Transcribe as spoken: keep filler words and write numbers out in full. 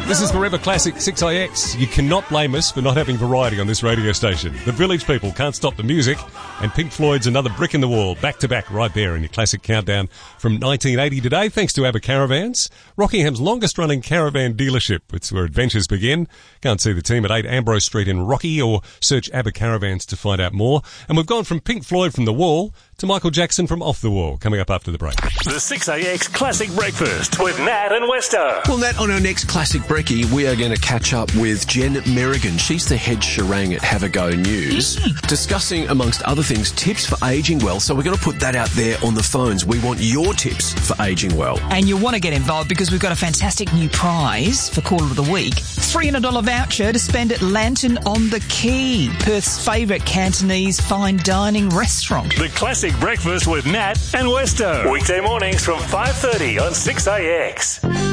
This is Forever Classic six A X. You cannot blame us for not having variety on this radio station. The Village People, Can't Stop the Music, and Pink Floyd's Another Brick in the Wall, back to back right there in your classic countdown from nineteen eighty today, thanks to ABBA Caravans, Rockingham's longest running caravan dealership. It's where adventures begin. Go and see the team at eight Ambrose Street in Rocky, or search ABBA Caravans to find out more. And we've gone from Pink Floyd from The Wall to Michael Jackson from Off the Wall, coming up after the break. The six A X Classic Breakfast with Nat and Westo. Well, Nat, on our next Classic Brekkie, we are going to catch up with Jen Merrigan. She's the head Sharang at Have a Go News, discussing, amongst other things, tips for ageing well. So we're going to put that out there on the phones. We want your tips for ageing well. And you'll want to get involved because we've got a fantastic new prize for Caller of the Week. three hundred dollars voucher to spend at Lantern on the Quay, Perth's favourite Cantonese fine dining restaurant. The Classic Breakfast with Nat and Westo. Weekday mornings from five thirty on six A X.